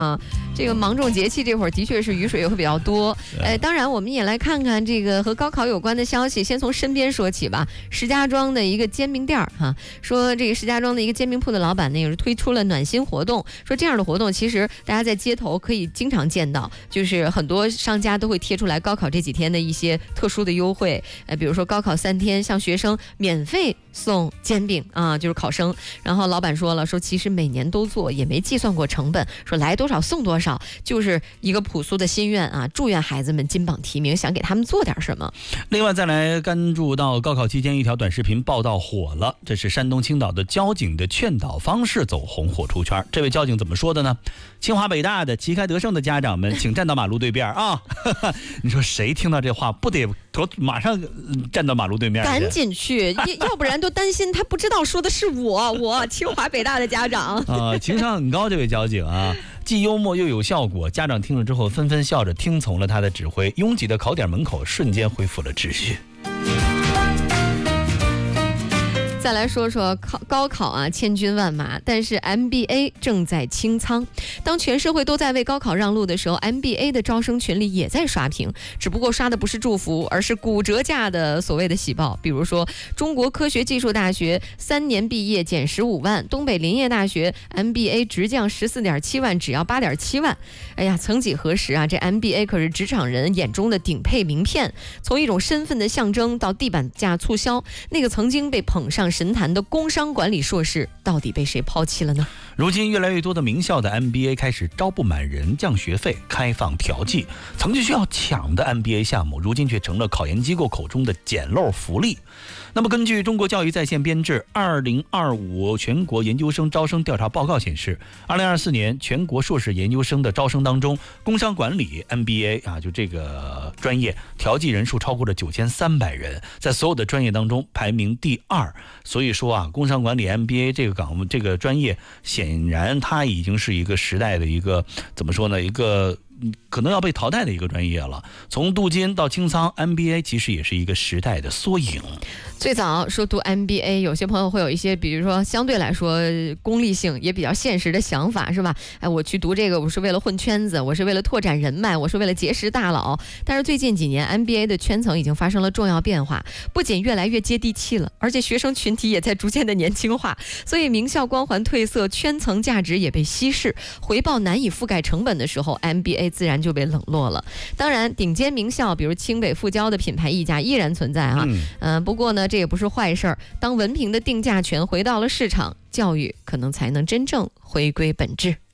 啊，这个芒种节气这会儿的确是雨水也会比较多。当然我们也来看看这个和高考有关的消息，先从身边说起吧。石家庄的一个煎饼店哈，说这个石家庄的一个煎饼铺的老板呢，也是推出了暖心活动，说这样的活动其实大家在街头可以经常见到，就是很多商家都会贴出来高考这几天的一些特殊的优惠，比如说高考3天向学生免费送煎饼啊，就是考生。然后老板说了，说其实每年都做，也没计算过成本，说来多少送多少，就是一个朴素的心愿啊，祝愿孩子们金榜题名，想给他们做点什么。 另外再来关注到高考期间一条短视频报道火了，这是山东青岛的交警的劝导方式走红火出圈。这位交警怎么说的呢？清华北大的旗开得胜的家长们请站到马路对边啊！你说谁听到这话不得马上站到马路对面， 赶紧去，要不然都担心他不知道说的是我清华北大的家长情商很高这位交警啊，既幽默又有效果，家长听了之后纷纷笑着听从了他的指挥，拥挤的考点门口瞬间恢复了秩序。 再来说说高考啊，千军万马，但是 MBA 正在清仓。当全社会都在为高考让路的时候， MBA 的招生群里也在刷屏，只不过刷的不是祝福，而是骨折价的所谓的喜报。比如说中国科学技术大学3年毕业减15万，东北林业大学 MBA 直降14.7万，只要8.7万。哎呀，曾几何时啊，这 MBA 可是职场人眼中的顶配名片，从一种身份的象征到地板价促销，那个曾经被捧上神坛的工商管理硕士到底被谁抛弃了呢？ 如今越来越多的名校的 MBA 开始招不满人，降学费，开放调剂，曾经需要抢的 MBA 项目，如今却成了考研机构口中的捡漏福利。那么根据中国教育在线编制2025全国研究生招生调查报告显示，2024年全国硕士研究生的招生当中，工商管理 MBA 啊，就这个专业调剂人数超过了9300人，在所有的专业当中排名第2。所以说啊，工商管理 MBA 这个专业，显然它已经是一个时代的一个怎么说呢？一个可能要被淘汰的一个专业了。从镀金到清仓 ，MBA 其实也是一个时代的缩影。 最早说读 MBA， 有些朋友会有一些，比如说相对来说功利性也比较现实的想法，是吧？我去读这个，我是为了混圈子，我是为了拓展人脉，我是为了结识大佬。但是最近几年 MBA 的圈层已经发生了重要变化，不仅越来越接地气了，而且学生群体也在逐渐的年轻化，所以名校光环褪色，圈层价值也被稀释，回报难以覆盖成本的时候， MBA 自然就被冷落了。当然顶尖名校比如清北复交的品牌溢价依然存在不过呢这也不是坏事儿，当文凭的定价权回到了市场，教育可能才能真正回归本质。